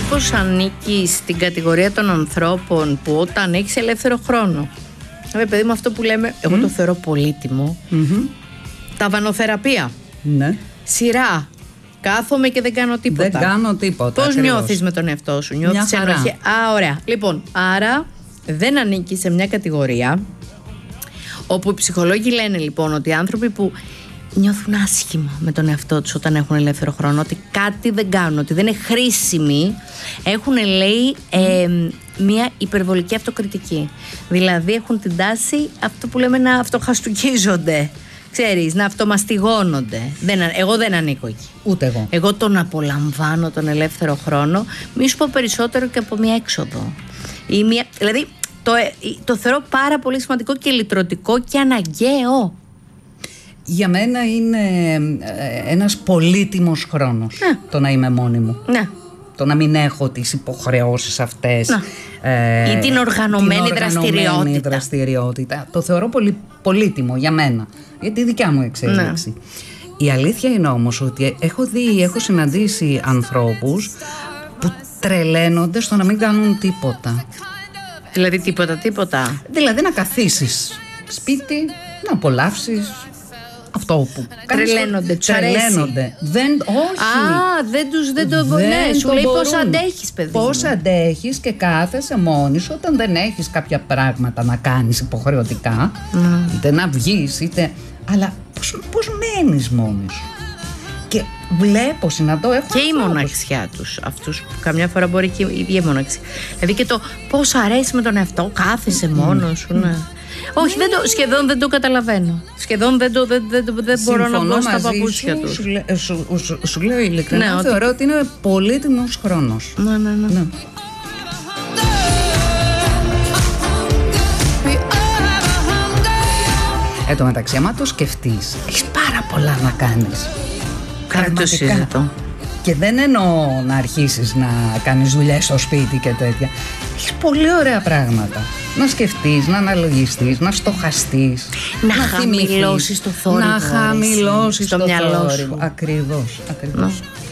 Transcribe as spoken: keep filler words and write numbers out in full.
μήπως ανήκεις στην κατηγορία των ανθρώπων που όταν έχεις ελεύθερο χρόνο, βέβαια παιδί μου, αυτό που λέμε, εγώ mm. το θεωρώ πολύτιμο, mm-hmm. ταβανοθεραπεία, ναι. σειρά, κάθομαι και δεν κάνω τίποτα. Δεν κάνω τίποτα. Πώς νιώθεις με τον εαυτό σου? Νιώθεις ενοχή? Α, ωραία. Λοιπόν, άρα δεν ανήκει σε μια κατηγορία όπου οι ψυχολόγοι λένε λοιπόν ότι οι άνθρωποι που νιώθουν άσχημα με τον εαυτό τους όταν έχουν ελεύθερο χρόνο, ότι κάτι δεν κάνουν, ότι δεν είναι χρήσιμοι, έχουν, λέει, ε, μια υπερβολική αυτοκριτική. Δηλαδή έχουν την τάση, αυτό που λέμε, να αυτοχαστουκίζονται. Ξέρεις, να αυτομαστιγώνονται. Δεν, εγώ δεν ανήκω εκεί. Ούτε εγώ. Εγώ τον απολαμβάνω τον ελεύθερο χρόνο, μη σου πω περισσότερο και από μια έξοδο. Ή μια, δηλαδή το, το θεωρώ πάρα πολύ σημαντικό και λυτρωτικό και αναγκαίο. Για μένα είναι ένας πολύτιμος χρόνος, ναι. το να είμαι μόνη μου. Ναι. Το να μην έχω τις υποχρεώσεις αυτές. Ε, ή την οργανωμένη, την οργανωμένη δραστηριότητα. δραστηριότητα. Το θεωρώ πολύ πολύτιμο για μένα, για τη δικιά μου εξέλιξη. Ναι. Η αλήθεια είναι όμως ότι έχω δει, έχω συναντήσει ανθρώπους που τρελαίνονται στο να μην κάνουν τίποτα. Δηλαδή τίποτα, τίποτα. Δηλαδή να καθίσεις σπίτι, να απολαύσεις αυτό που τρελαίνονται, τους τρελαίνονται. Δεν, όχι. Α, δεν τους, δεν το δεν ναι, σου λέει πώς αντέχεις, παιδί. Πώς αντέχεις και κάθεσαι μόνη σου όταν δεν έχεις κάποια πράγματα να κάνεις υποχρεωτικά, mm. είτε να βγεις, είτε... Αλλά πώς, πώς μένεις μόνη σου? Και βλέπω, συναντώ, έχω και η μοναξιά τους, αυτούς που καμιά φορά μπορεί και η ίδια μοναξιά. Δηλαδή και το πώς αρέσει με τον εαυτό, κάθεσαι mm. μόνος σου, ναι. Όχι, δεν το, σχεδόν δεν το καταλαβαίνω. Σχεδόν δεν, το, δεν, δεν, δεν μπορώ να μπω στα παπούτσια του. Σου, σου, σου, σου λέω ειλικρινά, ναι, θεωρώ ότι... ότι είναι πολύτιμος χρόνος. Ναι, ναι, ναι. ναι. Εν τω μεταξύ, άμα το σκεφτείς, έχεις πάρα πολλά να κάνεις. Κάτι το συζητώ. Και δεν εννοώ να αρχίσεις να κάνεις δουλειές στο σπίτι και τέτοια. Έχεις πολύ ωραία πράγματα. Να σκεφτείς, να αναλογιστείς, να στοχαστείς, να, να χαμηλώσεις το θόρυβο. Να χαμηλώσεις το μυαλό θόρυβο. σου. Ακριβώς, ακριβώς.